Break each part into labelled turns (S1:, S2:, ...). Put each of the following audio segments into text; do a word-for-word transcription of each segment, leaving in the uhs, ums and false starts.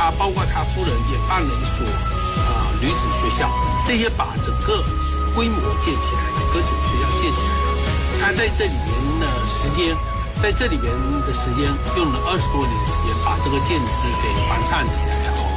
S1: 他包括他夫人也办了一所啊、呃、女子学校，这些把整个规模建起来了，歌酒学校建起来了。他在这里面的时间，在这里面的时间用了二十多年的时间，把这个建制给完善起来了。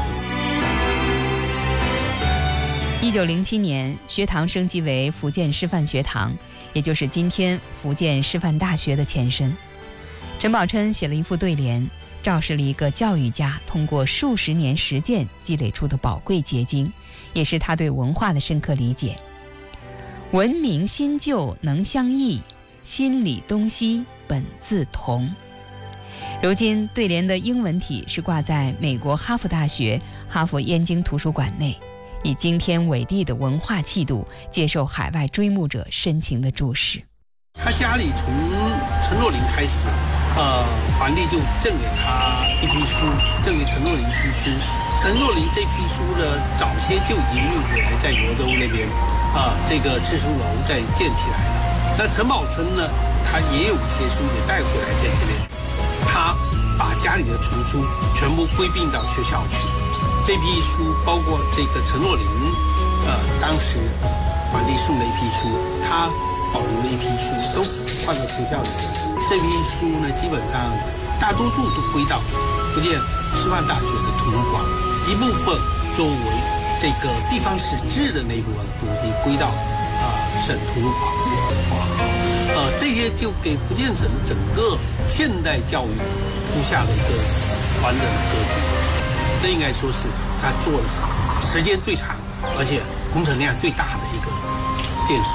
S2: 一九零七年，学堂升级为福建师范学堂，也就是今天福建师范大学的前身。陈宝琛写了一副对联，昭示了一个教育家通过数十年实践积累出的宝贵结晶，也是他对文化的深刻理解。文明新旧能相异，心理东西本自同。如今对联的英文体是挂在美国哈佛大学哈佛燕京图书馆内，以惊天伟地的文化气度接受海外追慕者深情的注视。
S1: 他家里从陈若琳开始，呃，皇帝就赠给他一批书，赠给陈若琳一批书。陈若琳这批书呢，早些就已经运回来，在泸州那边，啊、呃，这个赤书楼在建起来了。那陈宝琛呢，他也有一些书也带回来在这边，他把家里的丛书全部归并到学校去。这批书包括这个陈若琳，呃，当时皇帝送的一批书，他保留了一批书，都放到学校里面。这批书呢，基本上大多数都归到福建师范大学的图书馆，一部分作为这个地方史志的那一部分东西归到呃省图书馆。呃，这些就给福建省的整个现代教育铺下了一个完整的格局。这应该说是他做了时间最长，而且工程量最大的一个建树。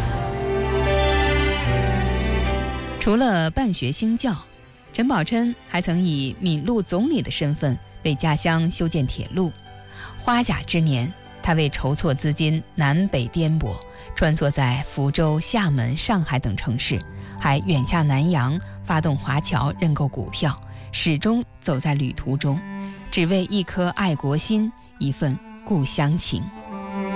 S2: 除了办学兴教，陈宝琛还曾以闽路总理的身份为家乡修建铁路。花甲之年，他为筹措资金南北颠簸，穿梭在福州、厦门、上海等城市，还远下南洋，发动华侨认购股票，始终走在旅途中，只为一颗爱国心，一份故乡情。